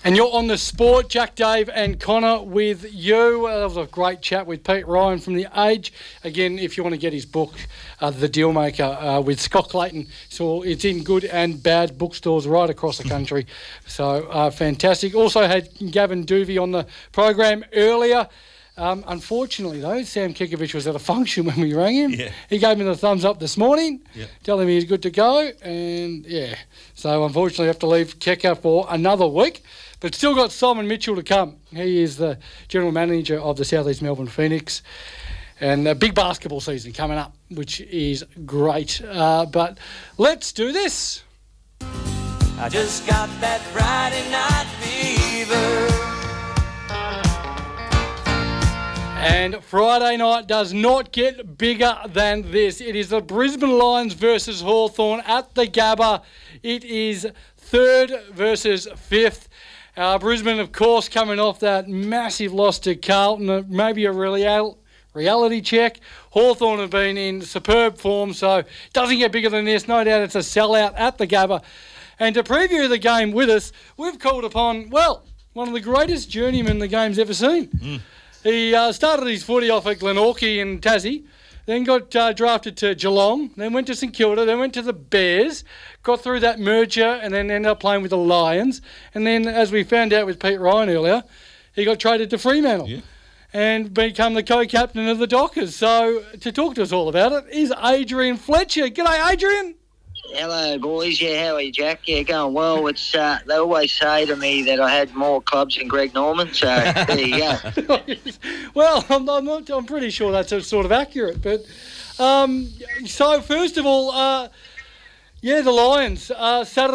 And you're on the sport, Jack, Dave and Connor with you. That was a great chat with Pete Ryan from The Age. Again, if you want to get his book, The Dealmaker, with Scott Clayton. So it's in good and bad bookstores right across the country. So fantastic. Also had Gavin Duvey on the program earlier. Unfortunately, though, Sam Kikovich was at a function when we rang him. Yeah. He gave me the thumbs up this morning, yeah. telling me he's good to go. And, yeah, so unfortunately I have to leave Keka for another week. But still got Simon Mitchell to come. He is the general manager of the South East Melbourne Phoenix. And a big basketball season coming up, which is great. But let's do this. I just got that Friday night fever. And Friday night does not get bigger than this. It is the Brisbane Lions versus Hawthorn at the Gabba. It is 3rd versus 5th. Brisbane, of course, coming off that massive loss to Carlton, maybe a reality check. Hawthorn have been in superb form, so it doesn't get bigger than this. No doubt it's a sellout at the Gabba. And to preview the game with us, we've called upon, well, one of the greatest journeymen the game's ever seen. He started his footy off at Glenorchy in Tassie, then got drafted to Geelong, then went to St Kilda, then went to the Bears, got through that merger and then ended up playing with the Lions. And then, as we found out with Pete Ryan earlier, he got traded to Fremantle and become the co-captain of the Dockers. So to talk to us all about it is Adrian Fletcher. G'day, Adrian. Hello, boys. Yeah, how are you, Jack? Yeah, going well. It's they always say to me that I had more clubs than Greg Norman, so there you go. Well, I'm pretty sure that's sort of accurate. But so first of all, the Lions Saturday.